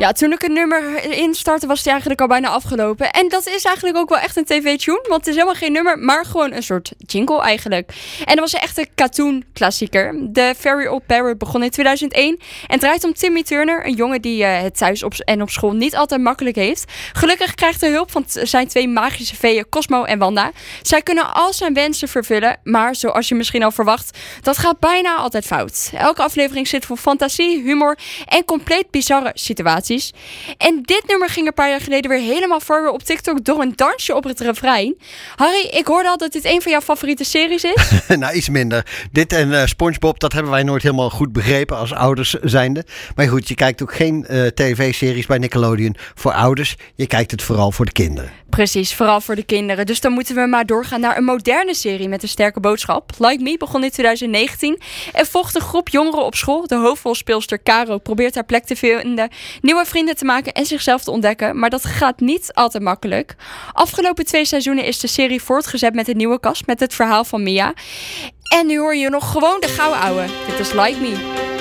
Ja, toen ik het nummer instartte was het eigenlijk al bijna afgelopen. En dat is eigenlijk ook wel echt een tv-tune. Want het is helemaal geen nummer, maar gewoon een soort jingle eigenlijk. En dat was een echte cartoon-klassieker. De Very Old Parrot begon in 2001 en draait om Timmy Turner. Een jongen die het thuis en op school niet altijd makkelijk heeft. Gelukkig krijgt hij hulp van zijn 2 magische veeën Cosmo en Wanda. Zij kunnen al zijn wensen vervullen, maar zoals je misschien al verwacht, dat gaat bijna altijd fout. Elke aflevering zit vol fantasie, humor en compleet bizarre situaties. En dit nummer ging een paar jaar geleden weer helemaal viral op TikTok door een dansje op het refrein. Harry, ik hoorde al dat dit een van jouw favoriete series is. Nou, iets minder. Dit en SpongeBob, dat hebben wij nooit helemaal goed begrepen als ouders zijnde. Maar goed, je kijkt ook geen tv-series bij Nickelodeon voor ouders. Je kijkt het vooral voor de kinderen. Precies, vooral voor de kinderen. Dus dan moeten we maar doorgaan naar een moderne serie met een sterke boodschap. Like Me begon in 2019 en volgt een groep jongeren op school. De hoofdrolspeelster Caro probeert haar plek te vinden, nieuwe vrienden te maken en zichzelf te ontdekken. Maar dat gaat niet altijd makkelijk. Afgelopen 2 seizoenen is de serie voortgezet met een nieuwe cast met het verhaal van Mia. En nu hoor je nog gewoon de gouden ouwe. Dit is Like Me.